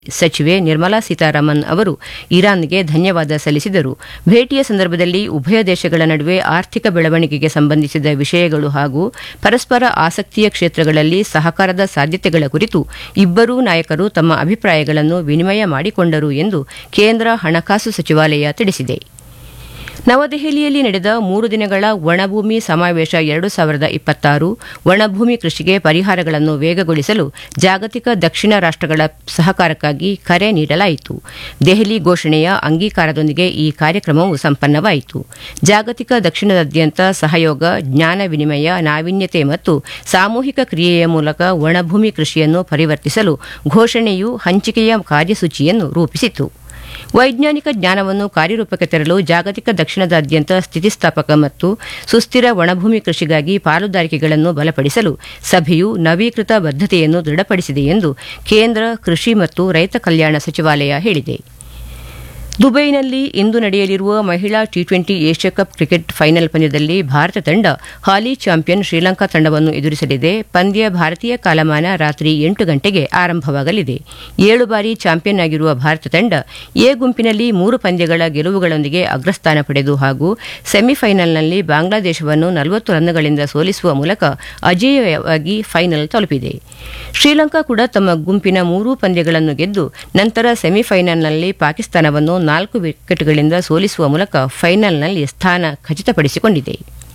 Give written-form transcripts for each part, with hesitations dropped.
ಸಚಿವೆ ನಿರ್ಮಲಾ ಸೀತಾರಾಮನ್ ಅವರು ಇರಾನ್ಗೆ ಧನ್ಯವಾದ ಸಲ್ಲಿಸಿದರು. ಭೇಟಿಯ ಸಂದರ್ಭದಲ್ಲಿ ಉಭಯ ದೇಶಗಳ ನಡುವೆ ಆರ್ಥಿಕ ಬೆಳವಣಿಗೆಗೆ ಸಂಬಂಧಿಸಿದ ವಿಷಯಗಳು ಹಾಗೂ ಪರಸ್ಪರ ಆಸಕ್ತಿಯ ಕ್ಷೇತ್ರಗಳಲ್ಲಿ ಸಹಕಾರದ ಸಾಧ್ಯತೆಗಳ ಕುರಿತು ಇಬ್ಬರೂ ನಾಯಕರು ತಮ್ಮ ಅಭಿಪ್ರಾಯಗಳನ್ನು ವಿನಿಮಯ ಮಾಡಿಕೊಂಡರು ಎಂದು ಕೇಂದ್ರ ಹಣಕಾಸು ಸಚಿವಾಲಯ ತಿಳಿಸಿದೆ. ನವದೆಹಲಿಯಲ್ಲಿ ನಡೆದ 3 ದಿನಗಳ ಒಣಭೂಮಿ ಸಮಾವೇಶ 2026 ಒಣಭೂಮಿ ಕೃಷಿಗೆ ಪರಿಹಾರಗಳನ್ನು ವೇಗಗೊಳಿಸಲು ಜಾಗತಿಕ ದಕ್ಷಿಣ ರಾಷ್ಟ್ರಗಳ ಸಹಕಾರಕ್ಕಾಗಿ ಕರೆ ನೀಡಲಾಯಿತು. ದೆಹಲಿ ಘೋಷಣೆಯ ಅಂಗೀಕಾರದೊಂದಿಗೆ ಈ ಕಾರ್ಯಕ್ರಮವು ಸಂಪನ್ನವಾಯಿತು. ಜಾಗತಿಕ ದಕ್ಷಿಣದಾದ್ಯಂತ ಸಹಯೋಗ, ಜ್ಞಾನ ವಿನಿಮಯ, ನಾವೀನ್ಯತೆ ಮತ್ತು ಸಾಮೂಹಿಕ ಕ್ರಿಯೆಯ ಮೂಲಕ ಒಣಭೂಮಿ ಕೃಷಿಯನ್ನು ಪರಿವರ್ತಿಸಲು ಘೋಷಣೆಯು ಹಂಚಿಕೆಯ ಕಾರ್ಯಸೂಚಿಯನ್ನು ರೂಪಿಸಿತು. ವೈಜ್ಞಾನಿಕ ಜ್ಞಾನವನ್ನು ಕಾರ್ಯರೂಪಕ್ಕೆ ತರಲು ಜಾಗತಿಕ ದಕ್ಷಿಣದಾದ್ಯಂತ ಸ್ಥಿತಿಸ್ಥಾಪಕ ಮತ್ತು ಸುಸ್ಥಿರ ಒಣಭೂಮಿ ಕೃಷಿಗಾಗಿ ಪಾಲುದಾರಿಕೆಗಳನ್ನು ಬಲಪಡಿಸಲು ಸಭೆಯು ನವೀಕೃತ ಬದ್ಧತೆಯನ್ನು ದೃಢಪಡಿಸಿದೆ ಎಂದು ಕೇಂದ್ರ ಕೃಷಿ ಮತ್ತು ರೈತ ಕಲ್ಯಾಣ ಸಚಿವಾಲಯ ಹೇಳಿದೆ. ದುಬೈನಲ್ಲಿ ಇಂದು ನಡೆಯಲಿರುವ ಮಹಿಳಾ T20 Asia cup cricket final ಪಂದ್ಯದಲ್ಲಿ ಭಾರತ ತಂಡ ಹಾಲಿ ಚಾಂಪಿಯನ್ ಶ್ರೀಲಂಕಾ ತಂಡವನ್ನು ಎದುರಿಸಲಿದೆ. ಪಂದ್ಯ ಭಾರತೀಯ ಕಾಲಮಾನ ರಾತ್ರಿ 8 ಗಂಟೆಗೆ ಆರಂಭವಾಗಲಿದೆ. 7 ಬಾರಿ ಚಾಂಪಿಯನ್ ಆಗಿರುವ ಭಾರತ ತಂಡ ಎ ಗುಂಪಿನಲ್ಲಿ 3 ಪಂದ್ಯಗಳ ಗೆಲುವುಗಳೊಂದಿಗೆ ಅಗ್ರಸ್ಥಾನ ಪಡೆದು ಹಾಗೂ ಸೆಮಿಫೈನಲ್ನಲ್ಲಿ ಬಾಂಗ್ಲಾದೇಶವನ್ನು 40 ರನ್ಗಳಿಂದ ಸೋಲಿಸುವ ಮೂಲಕ ಅಜೇಯವಾಗಿ ಫೈನಲ್ ತಲುಪಿದೆ. ಶ್ರೀಲಂಕಾ ಕೂಡ ತಮ್ಮ ಗುಂಪಿನ 3 ಪಂದ್ಯಗಳನ್ನು ಗೆದ್ದು ನಂತರ ಸೆಮಿಫೈನಲ್ನಲ್ಲಿ ಪಾಕಿಸ್ತಾನವನ್ನು 4 ವಿಕೆಟ್ಗಳಿಂದ ಸೋಲಿಸುವ ಮೂಲಕ ಫೈನಲ್ನಲ್ಲಿ ಸ್ಥಾನ ಖಚಿತಪಡಿಸಿಕೊಂಡಿದೆ.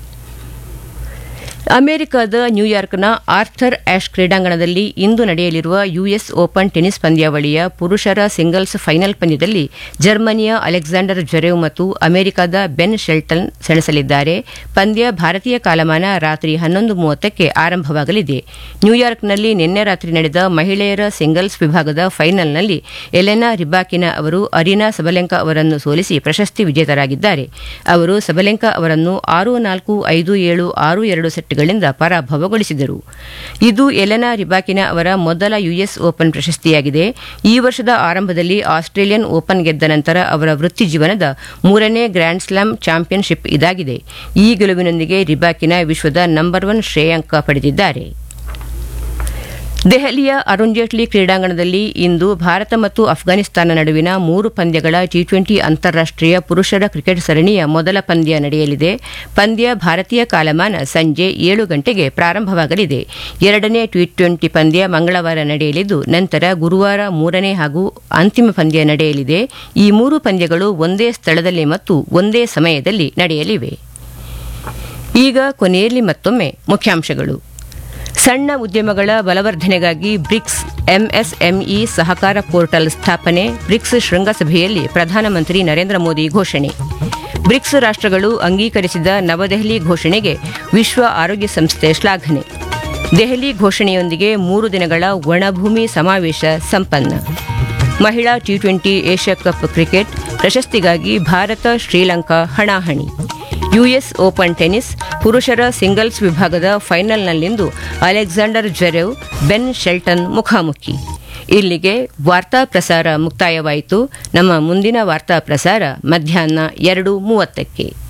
ಅಮೆರಿಕದ ನ್ಯೂಯಾರ್ಕ್ನ ಆರ್ಥರ್ ಆ್ಯಶ್ ಕ್ರೀಡಾಂಗಣದಲ್ಲಿ ಇಂದು ನಡೆಯಲಿರುವ ಯುಎಸ್ ಓಪನ್ ಟೆನಿಸ್ ಪಂದ್ಯಾವಳಿಯ ಪುರುಷರ ಸಿಂಗಲ್ಸ್ ಫೈನಲ್ ಪಂದ್ಯದಲ್ಲಿ ಜರ್ಮನಿಯ ಅಲೆಕ್ಸಾಂಡರ್ ಜ್ವೆರೇವ್ ಮತ್ತು ಅಮೆರಿಕದ ಬೆನ್ ಶೆಲ್ಟನ್ ಸೆಣಸಲಿದ್ದಾರೆ. ಪಂದ್ಯ ಭಾರತೀಯ ಕಾಲಮಾನ ರಾತ್ರಿ 11:30ಕ್ಕೆ ಆರಂಭವಾಗಲಿದೆ. ನ್ಯೂಯಾರ್ಕ್ನಲ್ಲಿ ನಿನ್ನೆ ರಾತ್ರಿ ನಡೆದ ಮಹಿಳೆಯರ ಸಿಂಗಲ್ಸ್ ವಿಭಾಗದ ಫೈನಲ್ನಲ್ಲಿ ಎಲೆನಾ ರಿಬಾಕಿನಾ ಅವರು ಅರಿನಾ ಸಬಲೆಂಕಾ ಅವರನ್ನು ಸೋಲಿಸಿ ಪ್ರಶಸ್ತಿ ವಿಜೇತರಾಗಿದ್ದಾರೆ. ಅವರು ಸಬಲೆಂಕಾ ಅವರನ್ನು 6-4, 5-7, 6-2 ಸೆಟ್ಗಳಿಂದ ಪರಾಭವಗೊಳಿಸಿದರು. ಇದು ಎಲೆನಾ ರಿಬಾಕಿನಾ ಅವರ ಮೊದಲ ಯುಎಸ್ ಓಪನ್ ಪ್ರಶಸ್ತಿಯಾಗಿದೆ. ಈ ವರ್ಷದ ಆರಂಭದಲ್ಲಿ ಆಸ್ಟ್ರೇಲಿಯನ್ ಓಪನ್ ಗೆದ್ದ ನಂತರ ಅವರ ವೃತ್ತಿ ಜೀವನದ 3ನೇ ಗ್ರ್ಯಾಂಡ್ ಸ್ಲಾಮ್ ಚಾಂಪಿಯನ್ಶಿಪ್ ಇದಾಗಿದೆ. ಈ ಗೆಲುವಿನೊಂದಿಗೆ ರಿಬಾಕಿನಾ ವಿಶ್ವದ ನಂಬರ್ 1 ಶ್ರೇಯಾಂಕ ಪಡೆದಿದ್ದಾರೆ. ದೆಹಲಿಯ ಅರುಣ್ ಜೇಟ್ಲಿ ಕ್ರೀಡಾಂಗಣದಲ್ಲಿ ಇಂದು ಭಾರತ ಮತ್ತು ಅಫ್ಘಾನಿಸ್ತಾನ ನಡುವಿನ 3 ಪಂದ್ಯಗಳ ಟಿ20 ಅಂತಾರಾಷ್ಟೀಯ ಪುರುಷರ ಕ್ರಿಕೆಟ್ ಸರಣಿಯ ಮೊದಲ ಪಂದ್ಯ ನಡೆಯಲಿದೆ. ಪಂದ್ಯ ಭಾರತೀಯ ಕಾಲಮಾನ ಸಂಜೆ 7 ಗಂಟೆಗೆ ಪ್ರಾರಂಭವಾಗಲಿದೆ. 2ನೇ ಟಿ20 ಪಂದ್ಯ ಮಂಗಳವಾರ ನಡೆಯಲಿದ್ದು ನಂತರ ಗುರುವಾರ 3ನೇ ಹಾಗೂ ಅಂತಿಮ ಪಂದ್ಯ ನಡೆಯಲಿದೆ. ಈ 3 ಪಂದ್ಯಗಳು ಒಂದೇ ಸ್ಥಳದಲ್ಲಿ ಮತ್ತು ಒಂದೇ ಸಮಯದಲ್ಲಿ ನಡೆಯಲಿವೆ. ಈಗ ಕೊನೆಯಲ್ಲಿ ಮತ್ತೊಮ್ಮೆ ಮುಖ್ಯಾಂಶಗಳು. ಸಣ್ಣ ಉದ್ಯಮಗಳ ಬಲವರ್ಧನೆಗಾಗಿ ಬ್ರಿಕ್ಸ್ ಎಂಎಸ್ಎಂಇ ಸಹಕಾರ ಪೋರ್ಟಲ್ ಸ್ಥಾಪನೆ, ಬ್ರಿಕ್ಸ್ ಶೃಂಗಸಭೆಯಲ್ಲಿ ಪ್ರಧಾನಮಂತ್ರಿ ನರೇಂದ್ರ ಮೋದಿ ಘೋಷಣೆ. ಬ್ರಿಕ್ಸ್ ರಾಷ್ಟ್ರಗಳು ಅಂಗೀಕರಿಸಿದ ನವದೆಹಲಿ ಘೋಷಣೆಗೆ ವಿಶ್ವ ಆರೋಗ್ಯ ಸಂಸ್ಥೆ ಶ್ಲಾಘನೆ. ದೆಹಲಿ ಘೋಷಣೆಯೊಂದಿಗೆ 3 ದಿನಗಳ ಒಣಭೂಮಿ ಸಮಾವೇಶ ಸಂಪನ್ನ. ಮಹಿಳಾ ಟಿ20 ಏಷ್ಯಾ ಕಪ್ ಕ್ರಿಕೆಟ್ ಪ್ರಶಸ್ತಿಗಾಗಿ ಭಾರತ ಶ್ರೀಲಂಕಾ ಹಣಾಹಣಿ. ಯುಎಸ್ ಓಪನ್ ಟೆನಿಸ್ ಪುರುಷರ ಸಿಂಗಲ್ಸ್ ವಿಭಾಗದ ಫೈನಲ್ನಲ್ಲಿಂದು ಅಲೆಕ್ಸಾಂಡರ್ ಜ್ವೆರೇವ್, ಬೆನ್ ಶೆಲ್ಟನ್ ಮುಖಾಮುಖಿ. ಇಲ್ಲಿಗೆ ವಾರ್ತಾ ಪ್ರಸಾರ ಮುಕ್ತಾಯವಾಯಿತು. ನಮ್ಮ ಮುಂದಿನ ವಾರ್ತಾ ಪ್ರಸಾರ ಮಧ್ಯಾಹ್ನ 2:30ಕ್ಕೆ.